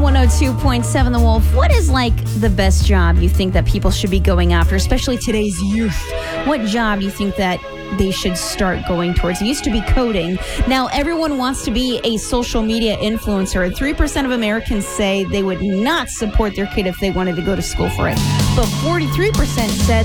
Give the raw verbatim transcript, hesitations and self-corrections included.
one oh two point seven The Wolf. What is like the best job you think that people should be going after, especially today's youth? What job do you think that they should start going towards? It used to be coding. Now everyone wants to be a social media influencer. three percent of Americans say they would not support their kid if they wanted to go to school for it. But forty-three percent said